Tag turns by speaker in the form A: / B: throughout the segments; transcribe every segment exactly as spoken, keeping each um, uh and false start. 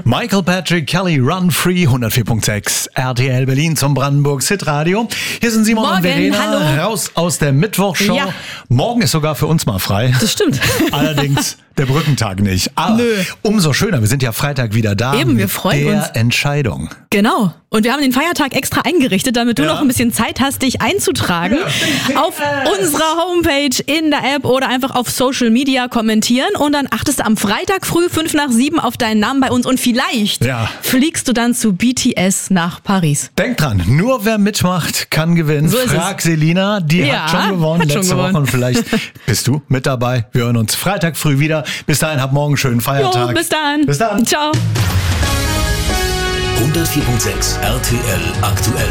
A: Michael Patrick Kelly, Run Free, hundertvier Komma sechs R T L Berlin zum Brandenburgs Hitradio. Hier sind Simon
B: Morgen,
A: und Verena,
B: hallo.
A: raus aus der Mittwochshow.
B: Ja.
A: Morgen ist sogar für uns mal frei.
B: Das stimmt.
A: Allerdings der Brückentag nicht. Aber
B: Nö.
A: umso schöner, wir sind ja Freitag wieder da.
B: Eben, wir
A: mit
B: freuen
A: der
B: uns.
A: Entscheidung.
B: Genau. Und wir haben den Feiertag extra eingerichtet, damit du
A: Ja.
B: noch ein bisschen Zeit hast, dich einzutragen.
A: Ja.
B: Auf unserer Homepage, in der App oder einfach auf Social Media kommentieren. Und dann achtest du am Freitag früh fünf nach sieben auf deinen Namen bei uns. Und vielleicht
A: Ja.
B: fliegst du dann zu B T S nach Paris.
A: Denk dran, nur wer mitmacht, kann gewinnen.
B: So ist
A: Frag Selina, die
B: Ja,
A: hat schon gewonnen
B: hat schon
A: letzte
B: gewonnen.
A: Woche. Und vielleicht bist du mit dabei. Wir hören uns Freitag früh wieder. Bis dahin, hab morgen einen schönen Feiertag.
B: Jo, bis dann.
A: Bis dann.
B: Ciao.
C: hundertvier Komma sechs R T L aktuell.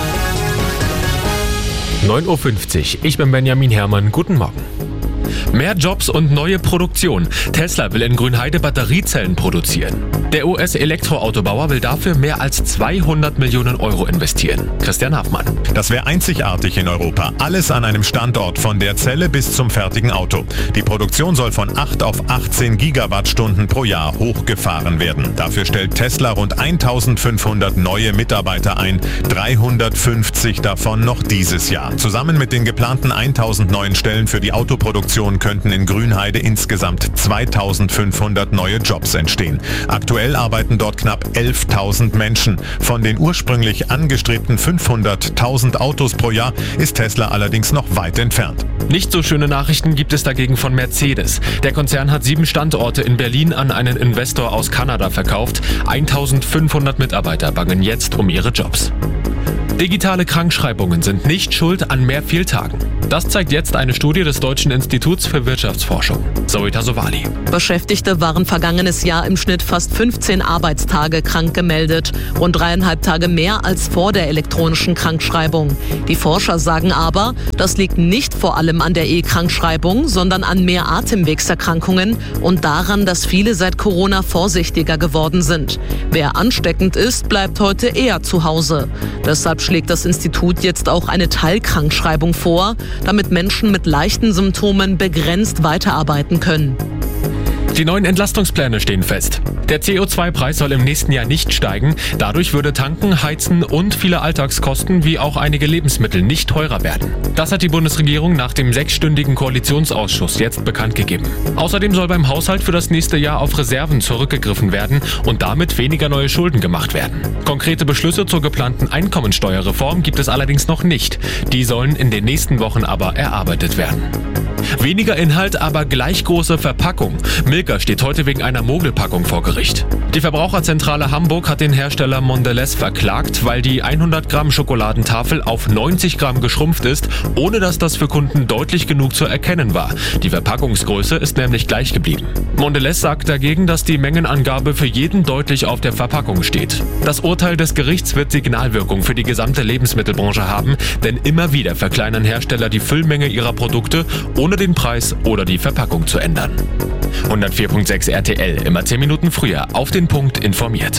D: neun Uhr fünfzig. Ich bin Benjamin Herrmann. Guten Morgen. Mehr Jobs und neue Produktion. Tesla will in Grünheide Batteriezellen produzieren. Der U S-Elektroautobauer will dafür mehr als zweihundert Millionen Euro investieren. Christian Hafmann.
E: Das wäre einzigartig in Europa. Alles an einem Standort, von der Zelle bis zum fertigen Auto. Die Produktion soll von acht auf achtzehn Gigawattstunden pro Jahr hochgefahren werden. Dafür stellt Tesla rund eintausendfünfhundert neue Mitarbeiter ein, dreihundertfünfzig davon noch dieses Jahr. Zusammen mit den geplanten eintausend neuen Stellen für die Autoproduktion könnten in Grünheide insgesamt zweitausendfünfhundert neue Jobs entstehen. Aktuell arbeiten dort knapp elftausend Menschen. Von den ursprünglich angestrebten fünfhunderttausend Autos pro Jahr ist Tesla allerdings noch weit entfernt.
D: Nicht so schöne Nachrichten gibt es dagegen von Mercedes. Der Konzern hat sieben Standorte in Berlin an einen Investor aus Kanada verkauft. eintausendfünfhundert Mitarbeiter bangen jetzt um ihre Jobs. Digitale Krankschreibungen sind nicht schuld an mehr Fehltagen. Das zeigt jetzt eine Studie des Deutschen Instituts für Wirtschaftsforschung. Zoe Tasovali.
F: Beschäftigte waren vergangenes Jahr im Schnitt fast fünfzehn Arbeitstage krank gemeldet. Rund dreieinhalb Tage mehr als vor der elektronischen Krankschreibung. Die Forscher sagen aber, das liegt nicht vor allem an der E-Krankschreibung, sondern an mehr Atemwegserkrankungen und daran, dass viele seit Corona vorsichtiger geworden sind. Wer ansteckend ist, bleibt heute eher zu Hause. Deshalb schlägt das Institut jetzt auch eine Teilkrankschreibung vor, damit Menschen mit leichten Symptomen begrenzt weiterarbeiten können.
D: Die neuen Entlastungspläne stehen fest. Der C O zwei Preis soll im nächsten Jahr nicht steigen. Dadurch würde Tanken, Heizen und viele Alltagskosten wie auch einige Lebensmittel nicht teurer werden. Das hat die Bundesregierung nach dem sechsstündigen Koalitionsausschuss jetzt bekannt gegeben. Außerdem soll beim Haushalt für das nächste Jahr auf Reserven zurückgegriffen werden und damit weniger neue Schulden gemacht werden. Konkrete Beschlüsse zur geplanten Einkommensteuerreform gibt es allerdings noch nicht. Die sollen in den nächsten Wochen aber erarbeitet werden. Weniger Inhalt, aber gleich große Verpackung. Milka steht heute wegen einer Mogelpackung vor Gericht. Die Verbraucherzentrale Hamburg hat den Hersteller Mondelez verklagt, weil die hundert Gramm Schokoladentafel auf neunzig Gramm geschrumpft ist, ohne dass das für Kunden deutlich genug zu erkennen war. Die Verpackungsgröße ist nämlich gleich geblieben. Mondelez sagt dagegen, dass die Mengenangabe für jeden deutlich auf der Verpackung steht. Das Urteil des Gerichts wird Signalwirkung für die gesamte Lebensmittelbranche haben, denn immer wieder verkleinern Hersteller die Füllmenge ihrer Produkte, ohne den Preis oder die Verpackung zu ändern. hundertvier Komma sechs R T L, immer zehn Minuten früher, auf den Punkt informiert.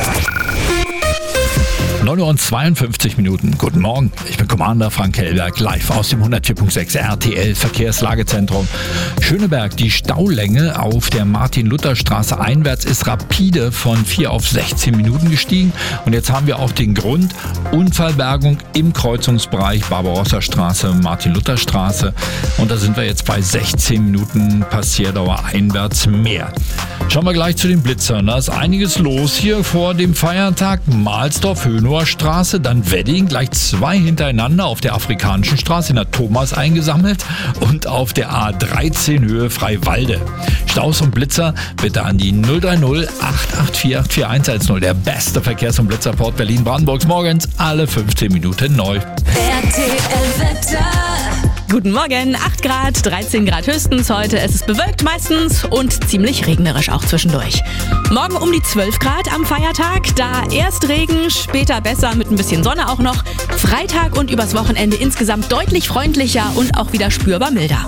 G: neun Uhr und zweiundfünfzig Minuten. Guten Morgen, ich bin Commander Frank Hellberg, live aus dem hundertvier Komma sechs R T L Verkehrslagezentrum. Schöneberg, die Staulänge auf der Martin-Luther-Straße einwärts ist rapide von vier auf sechzehn Minuten gestiegen. Und jetzt haben wir auch den Grund, Unfallbergung im Kreuzungsbereich Barbarossa-Straße, Martin-Luther-Straße. Und da sind wir jetzt bei sechzehn Minuten Passierdauer einwärts mehr. Schauen wir gleich zu den Blitzern. Da ist einiges los hier vor dem Feiertag. Mahlsdorf, Hönower Straße, dann Wedding, gleich zwei hintereinander auf der Afrikanischen Straße in der Thomas eingesammelt und auf der A dreizehn Höhe Freiwalde. Staus und Blitzer bitte an die null drei null acht acht vier acht vier eins eins null. Der beste Verkehrs- und Blitzerport Berlin-Brandenburgs morgens alle fünfzehn Minuten neu.
H: R T L-Wetter.
B: Guten Morgen, acht Grad, dreizehn Grad höchstens heute. Es ist bewölkt meistens und ziemlich regnerisch auch zwischendurch. Morgen um die zwölf Grad am Feiertag, da erst Regen, später besser mit ein bisschen Sonne auch noch. Freitag und übers Wochenende insgesamt deutlich freundlicher und auch wieder spürbar milder.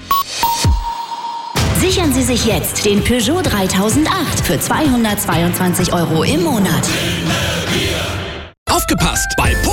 H: Sichern Sie sich jetzt den Peugeot dreitausendacht für zweihundertzweiundzwanzig Euro im Monat.
C: Aufgepasst! Bei